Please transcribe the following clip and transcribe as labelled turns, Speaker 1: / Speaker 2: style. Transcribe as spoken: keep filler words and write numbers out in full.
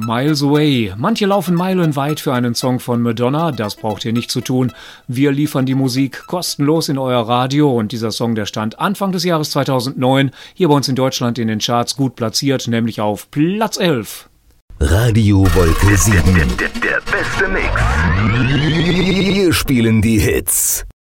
Speaker 1: Miles Away. Manche laufen meilenweit für einen Song von Madonna, das braucht ihr nicht zu tun. Wir liefern die Musik kostenlos in euer Radio und dieser Song, der stand Anfang des Jahres zweitausendneun hier bei uns in Deutschland in den Charts gut platziert, nämlich auf Platz elf.
Speaker 2: Radio Wolke sieben.
Speaker 3: Der, der, der beste Mix.
Speaker 2: Wir spielen die Hits.